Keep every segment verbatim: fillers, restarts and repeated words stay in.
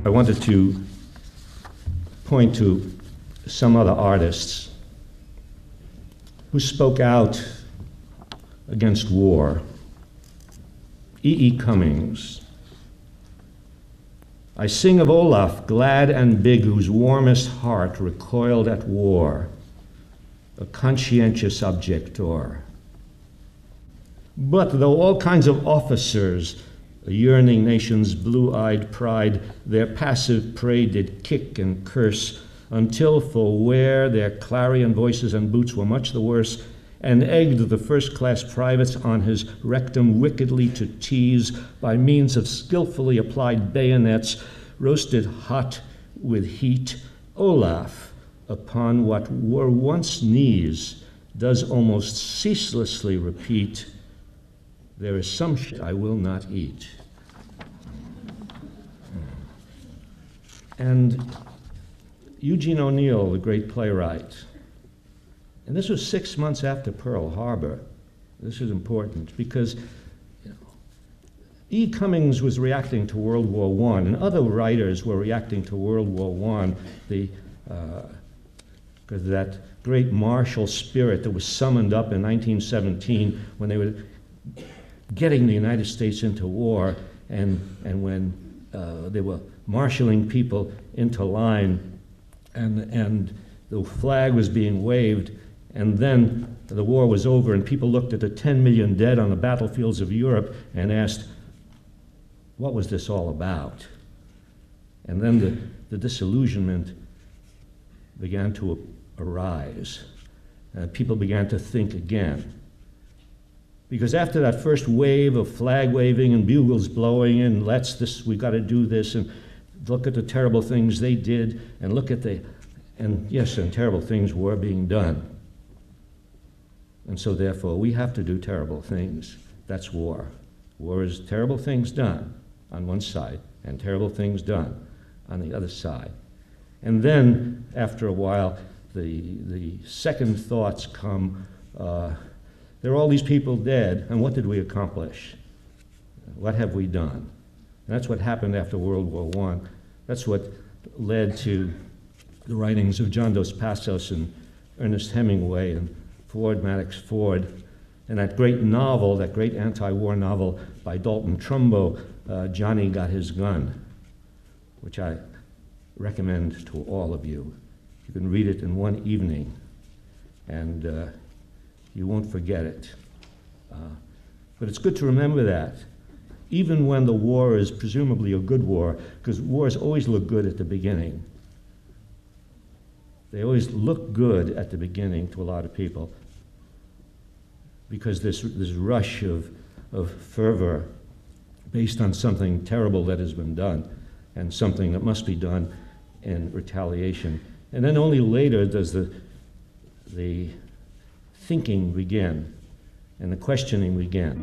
I wanted to point to some other artists who spoke out against war. E E. Cummings. I sing of Olaf, glad and big, whose warmest heart recoiled at war, a conscientious objector. But though all kinds of officers, a yearning nation's blue-eyed pride, their passive prey did kick and curse, until for wear their clarion voices and boots were much the worse, and egged the first-class privates on his rectum wickedly to tease by means of skillfully applied bayonets, roasted hot with heat, Olaf, upon what were once knees, does almost ceaselessly repeat, there is some shit I will not eat. And Eugene O'Neill, the great playwright, and this was six months after Pearl Harbor. This is important because you know, E. Cummings was reacting to World War One, and other writers were reacting to World War One, the uh, because that great martial spirit that was summoned up in nineteen seventeen when they were getting the United States into war, and, and when uh, they were marshaling people into line, and, and the flag was being waved, and then the war was over, and people looked at the ten million dead on the battlefields of Europe and asked, what was this all about? And then the, the disillusionment began to arise. Uh, people began to think again. Because after that first wave of flag waving and bugles blowing and let's this, we've got to do this, and look at the terrible things they did, and look at the, and yes, and terrible things were being done. And so therefore, we have to do terrible things. That's war. War is terrible things done on one side, and terrible things done on the other side. And then, after a while, the, the second thoughts come, uh, there are all these people dead, and what did we accomplish? What have we done? And that's what happened after World War One. That's what led to the writings of John Dos Passos and Ernest Hemingway and Ford Madox Ford, and that great novel, that great anti-war novel by Dalton Trumbo, uh, Johnny Got His Gun, which I recommend to all of you. You can read it in one evening, and uh, you won't forget it. Uh, but it's good to remember that, even when the war is presumably a good war, because wars always look good at the beginning. They always look good at the beginning to a lot of people, because this, this rush of, of fervor based on something terrible that has been done and something that must be done in retaliation. And then only later does the, the thinking begin and the questioning begin.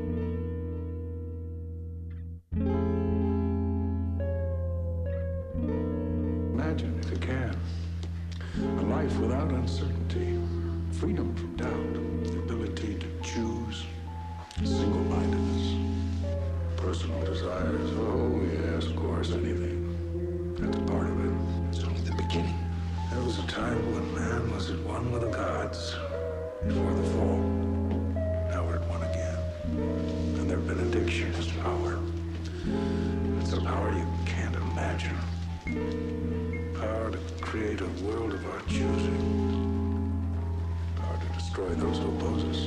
Imagine, if you can, a life without uncertainty, freedom from doubt, the ability to choose, single-mindedness, personal desires. Oh, yes, of course, anything. That's part of it. It's only the beginning. There was a time when man was at one with the gods before the fall. Now we're at one again. And their benediction is power. It's a power you can't imagine. Power to create a world of our choosing. Power to destroy those who oppose us.